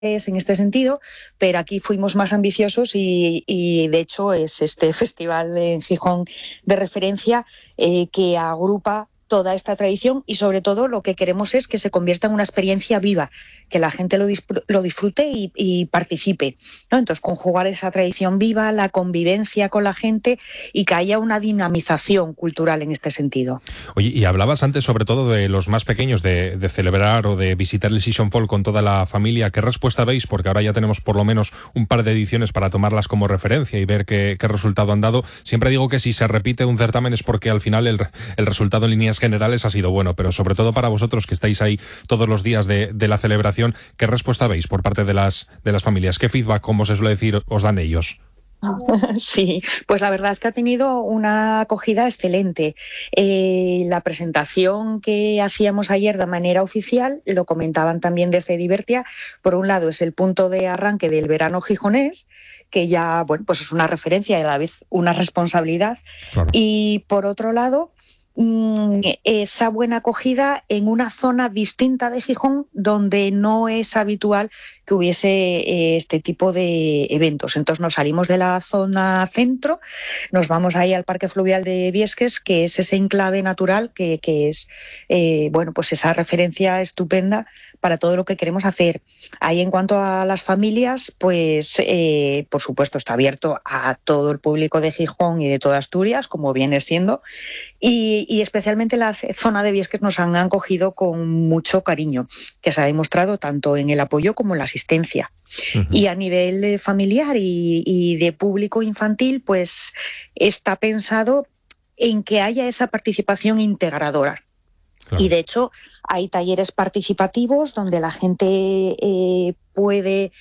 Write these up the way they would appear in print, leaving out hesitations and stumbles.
en este sentido, pero aquí fuimos más ambiciosos y de hecho es este festival en Gijón de referencia que agrupa toda esta tradición y sobre todo lo que queremos es que se convierta en una experiencia viva, que la gente lo disfrute y participe, ¿no? Entonces conjugar esa tradición viva, la convivencia con la gente y que haya una dinamización cultural en este sentido. Oye, y hablabas antes sobre todo de los más pequeños, de celebrar o de visitar el Season Folk con toda la familia. ¿Qué respuesta veis? Porque ahora ya tenemos por lo menos un par de ediciones para tomarlas como referencia y ver qué resultado han dado. Siempre digo que si se repite un certamen es porque al final el resultado en líneas generales ha sido bueno, pero sobre todo para vosotros que estáis ahí todos los días de la celebración, ¿qué respuesta veis por parte de las familias? ¿Qué feedback, como se suele decir, os dan ellos? Sí, pues la verdad es que ha tenido una acogida excelente. La presentación que hacíamos ayer de manera oficial, lo comentaban también desde Divertia, por un lado es el punto de arranque del verano gijonés, que ya, bueno, pues es una referencia y a la vez una responsabilidad. Claro. Y por otro lado, esa buena acogida en una zona distinta de Gijón donde no es habitual que hubiese este tipo de eventos. Entonces nos salimos de la zona centro, nos vamos ahí al Parque Fluvial de Viesques, que es ese enclave natural que es bueno, pues esa referencia estupenda para todo lo que queremos hacer. Ahí en cuanto a las familias, pues por supuesto está abierto a todo el público de Gijón y de toda Asturias, como viene siendo, y especialmente la zona de Viesques nos han acogido con mucho cariño, que se ha demostrado tanto en el apoyo como en la asistencia. Uh-huh. Y a nivel familiar y de público infantil, pues está pensado en que haya esa participación integradora. Claro. Y de hecho hay talleres participativos donde la gente puede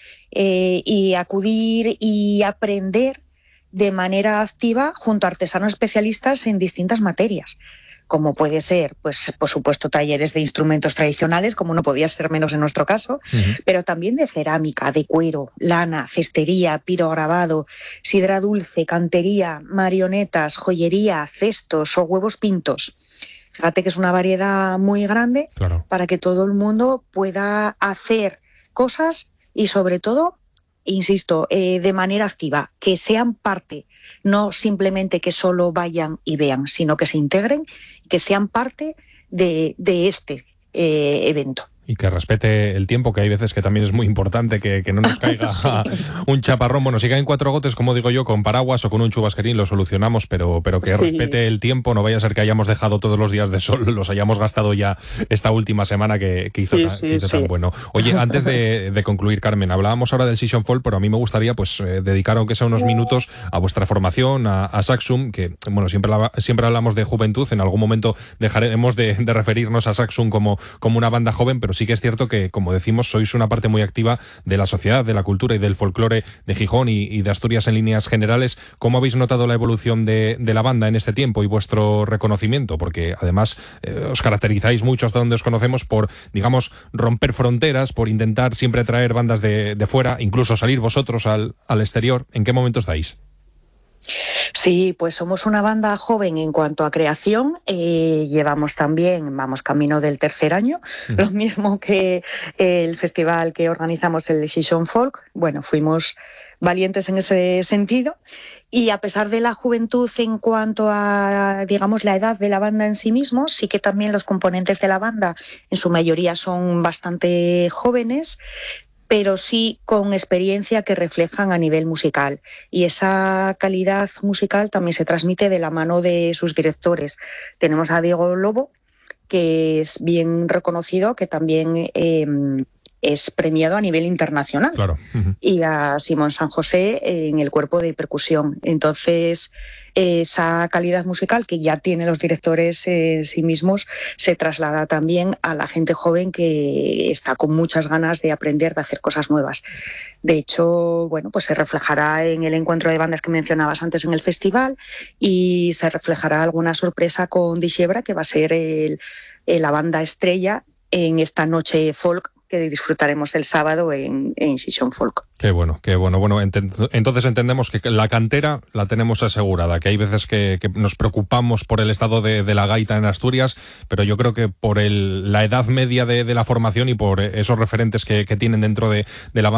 y acudir y aprender de manera activa junto a artesanos especialistas en distintas materias, como puede ser, pues por supuesto, talleres de instrumentos tradicionales, como no podía ser menos en nuestro caso, pero también de cerámica, de cuero, lana, cestería, pirograbado, sidra dulce, cantería, marionetas, joyería, cestos o huevos pintos. Fíjate que es una variedad muy grande, claro, para que todo el mundo pueda hacer cosas y sobre todo, insisto, de manera activa, que sean parte, no simplemente que solo vayan y vean, sino que se integren, que sean parte de este evento. Y que respete el tiempo, que hay veces que también es muy importante que no nos caiga sí, un chaparrón. Bueno, si caen 4 gotes, como digo yo, con paraguas o con un chubasquerín lo solucionamos, pero que sí, respete el tiempo, no vaya a ser que hayamos dejado todos los días de sol, los hayamos gastado ya esta última semana que hizo, tan bueno. Oye, antes de concluir, Carmen, hablábamos ahora del Season Folk, pero a mí me gustaría pues dedicar aunque sea unos minutos a vuestra formación, a Saxum, que bueno, siempre hablamos de juventud, en algún momento dejaremos de referirnos a Saxum como una banda joven, pero sí que es cierto que, como decimos, sois una parte muy activa de la sociedad, de la cultura y del folclore de Gijón y de Asturias en líneas generales. ¿Cómo habéis notado la evolución de la banda en este tiempo y vuestro reconocimiento? Porque además os caracterizáis mucho hasta donde os conocemos por, digamos, romper fronteras, por intentar siempre traer bandas de fuera, incluso salir vosotros al exterior. ¿En qué momento estáis? Sí, pues somos una banda joven en cuanto a creación, vamos camino del 3er año, lo mismo que el festival que organizamos, el Season Folk. Bueno, fuimos valientes en ese sentido y a pesar de la juventud en cuanto a, digamos, la edad de la banda en sí mismo, sí que también los componentes de la banda en su mayoría son bastante jóvenes, pero sí con experiencia que reflejan a nivel musical. Y esa calidad musical también se transmite de la mano de sus directores. Tenemos a Diego Lobo, que es bien reconocido, que también es premiado a nivel internacional. Claro. Uh-huh. Y a Simón San José en el cuerpo de percusión. Entonces, esa calidad musical que ya tienen los directores en sí mismos se traslada también a la gente joven que está con muchas ganas de aprender, de hacer cosas nuevas. De hecho, bueno, pues se reflejará en el encuentro de bandas que mencionabas antes en el festival y se reflejará alguna sorpresa con Dixebra, que va a ser la banda estrella en esta noche folk que disfrutaremos el sábado en Session Folk. Qué bueno, qué bueno. Bueno, entonces entendemos que la cantera la tenemos asegurada, que hay veces que nos preocupamos por el estado de la gaita en Asturias, pero yo creo que por la edad media de la formación y por esos referentes que tienen dentro de la banda